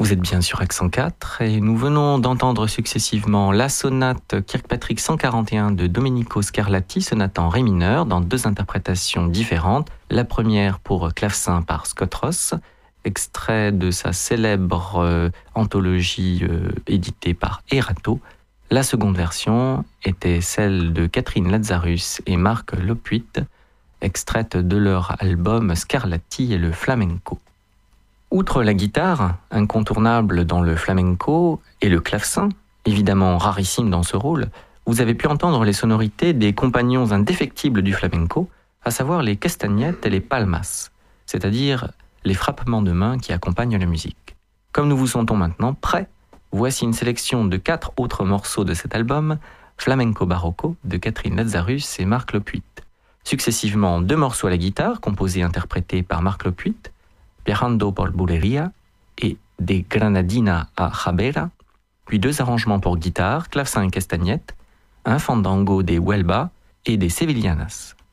Vous êtes bien sur Accent 4 et nous venons d'entendre successivement la sonate Kirkpatrick 141 de Domenico Scarlatti, sonate en ré mineur, dans deux interprétations différentes. La première pour clavecin par Scott Ross, extrait de sa célèbre anthologie éditée par Erato. La seconde version était celle de Catherine Lazarus et Marc Lopuit, extraite de leur album Scarlatti et le flamenco. Outre la guitare, incontournable dans le flamenco, et le clavecin, évidemment rarissime dans ce rôle, vous avez pu entendre les sonorités des compagnons indéfectibles du flamenco, à savoir les castagnettes et les palmas, c'est-à-dire les frappements de main qui accompagnent la musique. Comme nous vous sentons maintenant prêts, voici une sélection de 4 autres morceaux de cet album, Flamenco Barocco de Catherine Lazarus et Marc Lopuit. Successivement 2 morceaux à la guitare, composés et interprétés par Marc Lopuit, Viajando por Bulería et De Granadina a Jabera, puis 2 arrangements pour guitare, clavecin et castagnette, un fandango des Huelva et des Sevillanas.